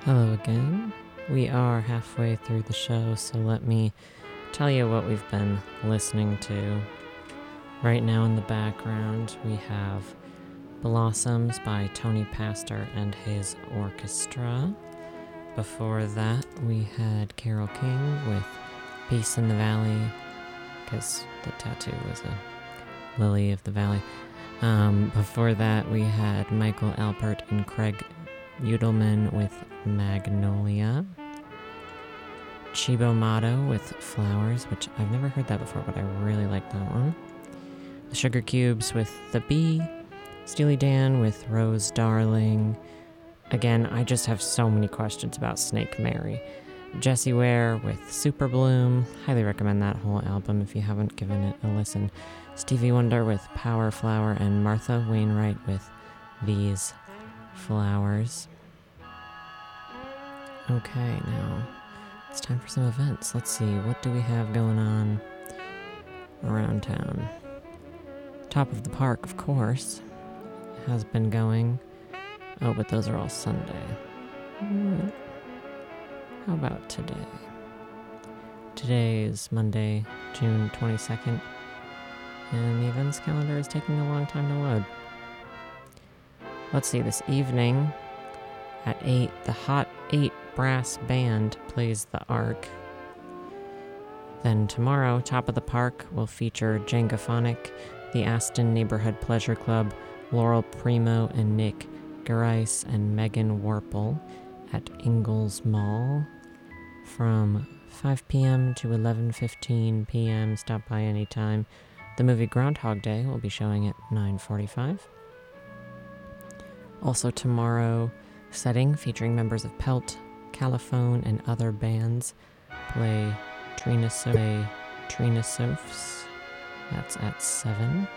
Hello again. We are halfway through the show, so let me tell you what we've been listening to. Right now in the background, we have Blossoms by Tony Pastor and his orchestra. Before that, we had Carole King with Peace in the Valley, because the tattoo was a lily of the valley. Before that, we had Michael Alpert and Craig Udelman with Magnolia. Chibo Mato with Flowers, which I've never heard that before, but I really like that one. The Sugar Cubes with The Bee. Steely Dan with Rose Darling. Again, I just have so many questions about Snake Mary. Jessie Ware with Super Bloom. Highly recommend that whole album if you haven't given it a listen. Stevie Wonder with Power Flower, and Martha Wainwright with These Flowers. Okay, now it's time for some events. Let's see, what do we have going on around town? Top of the Park, of course, has been going. Oh, but those are all Sunday. How about today? Today is Monday, June 22nd, and the events calendar is taking a long time to load. Let's see, this evening at 8, the Hot 8 Brass Band plays the Ark. Then tomorrow, Top of the Park will feature Jengaphonic, the Aston Neighborhood Pleasure Club, Laurel Primo and Nick Gerais, and Megan Warple at Ingalls Mall from 5 p.m. to 11:15 p.m. Stop by anytime. The movie Groundhog Day will be showing at 9:45. Also tomorrow, Setting, featuring members of Pelt, Caliphone, and other bands, play Trina Sophs. That's at 7.